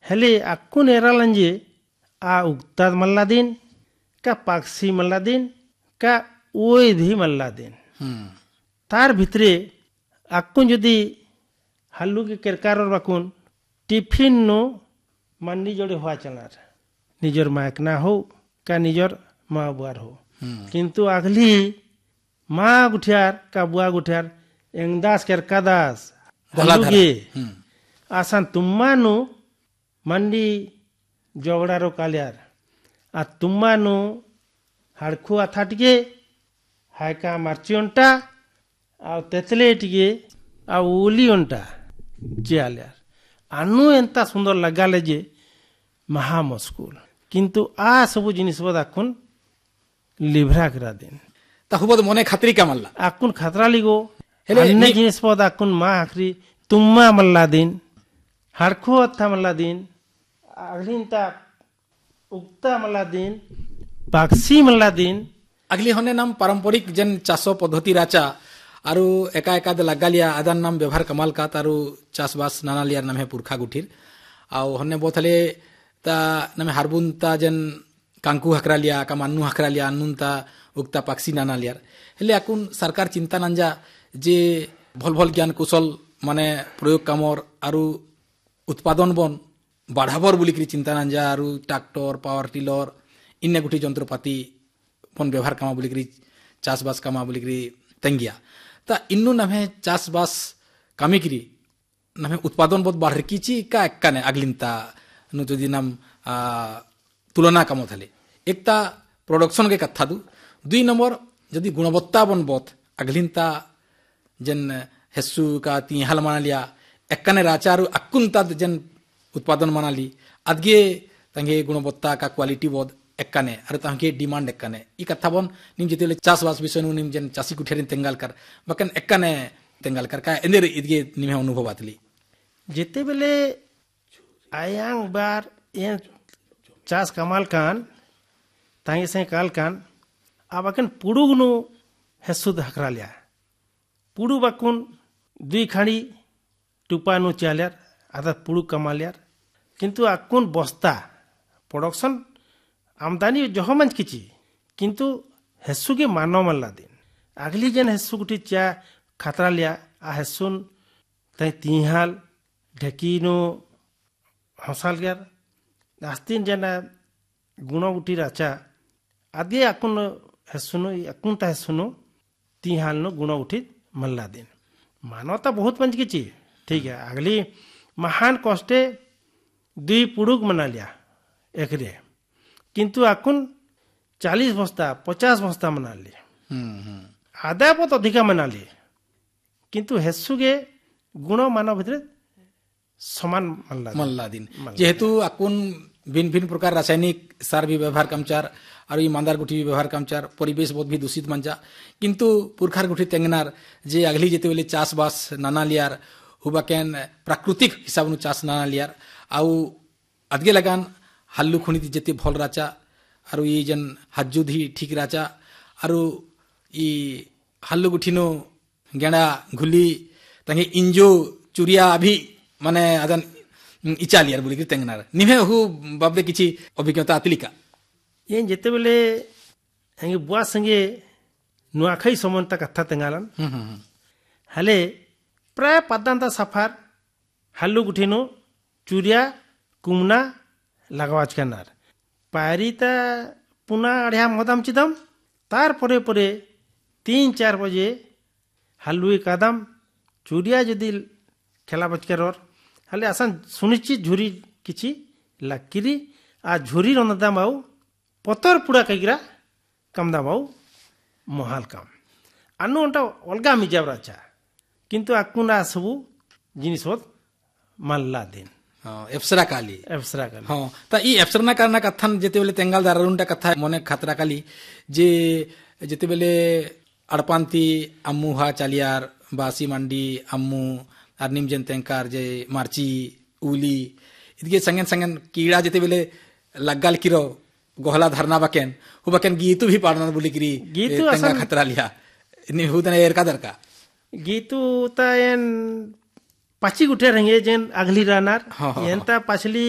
हेले आकुन एरालन जे आ उक्ताद मल्ला दिन का पाक्सी मल्ला दिन का ओधी मल्ला दिन तार भितरे आकुन जदि हल्लू के केरकार बाकुन टिफिन नो मंडी जोड़े हुआ चलार निजर मायक ना हो का निजर माँ बुआर हो किंतु अगली माँ गुठियार का बुआ गुठियार एंगदास केरकादास हल्लूगे आसान तुम्मानु मंडी जोगड़ारो कालियार आ तुम्मानु हड़खु अथाटगे हायका मर्चियोंटा आ तेतले टिगे आ उलियोंटा जियाल्यार आनु एंता सुंदर लगाले जे महा मुस्कुल किंतु आ सबु जिनिस बदाकुन लिभरा करा दिन ताहुबद मने खतरी का मल्ला आकुन खतरा लिगो अन्य जिनिस बदाकुन मा आखरी तुम्मा मल्ला दिन हड़खु अथा मल्ला दिन अगलिंता उक्ता मल्ला दिन पाक्सी मल्ला दिन अगली होने नाम पारंपरिक जन चाषो पद्धति राचा आरु एका एका दे लगालिया आदान नाम व्यवहार कमाल का तारु चाषबास नाना लियार नाम है पुरखा गुठिर आउ होने बोथले ता नाम हारबुन ता जन कांकु हकरा लिया का मान्नु हकरा लिया अन्नुन ता उक्ता पाक्सी नाना लियार हेले आकुन सरकार चिंता नंजा जे भल भल ज्ञान कौशल माने प्रयोग कामर आरु उत्पादन बन बढ़ाबर बुलिकरी चिंता नंजा आरु ट्रैक्टर पावर टिलर इन्ने गुठी जंत्रपाति बन व्यवहार कामा बुलिकरी चाषबास कामा बुलिकरी तंगिया ता इन्नु नमे चाषबास कामिकरी नमे उत्पादन बहुत बढ़ कीची का एक्काने अगलिंता नु जदि नाम तुलना कामो थाले एकता प्रोडक्शन के कथा दु दुई नंबर जदि गुणवत्ता बन बहुत अगलिंता जन हेसु का तिहाल मानालिया एक्काने राचारु अक्कुंता जन उत्पादन मानाली अदगे तंगे गुणवत्ता का क्वालिटी बहुत एक्काने अरे तंगे डिमांड एक्काने ई कथा बन निम जेतेले चाषबास विषय नु निम जन चासी कुठेरिन तेंगाल कर बकन एक्काने तेंगाल कर का एंदर इदगे निमे अनुभव आतली जेते बेले आयांग बार ये चास कमाल कान तांगे से काल कान आबाकन पुडुगनु हेसुद हकरालिया पुडु बाकुन दुई खाड़ी टुपानु चाल्यार आधा पुडु कमालियार किंतु आकुन बस्ता प्रोडक्शन आमदानी जहमंज किची किंतु हेसु के मानव मल्ला दिन अगली जन हेसु गुटी चा खतरा लिया आ हेसुन तय तिहाल ढेकीनो हसाल गयार आस्तीन जना गुण गुटी राचा आदि आकुन हेसुनो आकुन ता हेसुनो तिहाल नो गुण उठी मल्ला दिन मानवता बहुत पंच किची ठीक है अगली महान कष्टे दुई पुड़ुक मना लिया एकरे किंतु आकुन 40 बस्ता 50 बस्ता मना लिए आदाय बहुत अधिका मना लिए किंतु हेसुगे गुण मानव भितर समान मल्ला दिन जेहेतु आकुन भिन्न भिन्न प्रकार रासायनिक सार भी व्यवहार कमचार और ये मांदार गुठी भी व्यवहार कमचार परिवेश बहुत भी दूषित मंजा किंतु पुरखार गुठी तेंगनार जे अगली जेते वेले चाषबास नाना लियार हुबाकेन प्राकृतिक हिसाब नु चाष नाना लियार आउ अदगे लगान हल्लू खुनी जेते भल राचा और ये जन हज्जुधी ठीक राचा और ये हल्लू गुठीनो गेंडा घुली तंगे इंजो चुरिया अभी माने आदन इचालियार बोली तेंगनार निमे हु बाबे किछि अभिज्ञता आतलिका ये जेते बेले हंगे बुआ संगे नुआखाई समन्ता कथा तेंगालन हले प्राय पदांता सफार हल्लू गुठीनो चुरिया कुमना लगावाच करनार पारिता पुना अढ़िया मदम चिदम तार परे परे 3-4 बजे हल्लुई कादम चुरिया जदि खेला बचकर हले आसान सुनिश्चित झुरी किछि लकीरी आ झुरी रनदाम आउ पतर पुड़ा कईरा कम दाम आउ महाल काम अनु अंटा अलगा मिजाब राचा किंतु आकुना सबु जिनिस मल्ला दिन एप्सरा काली हाँ ता ई एप्सरा करना कथन जेते बेले तेंगाल दारुंटा कथा मने खतरा काली जे जेते बेले अड़पांती अम्मू हा चालियार बासी मंडी अम्मू आर निम जन तेंकार जे मार्ची उली इदगे संगन संगन कीड़ा जेते बेले लग्गाल किरो गोहला धरना बकेन हु बकेन गीतु भी पाड़ना बोली गिरी गीतु तेंगा खतरा लिया नि हुदने एर का दरका गीतु ता एन पाची गुटे रहेंगे जेन अगली रानार एंता पाछली